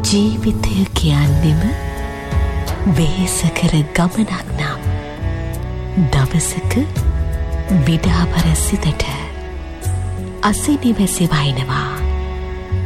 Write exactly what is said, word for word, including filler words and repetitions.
ජීවිතය කියන්නෙම වෙහෙසකර ගමනක් නම් දවසක විඩාබර සිතට අසිනිවැසි වහිනවා.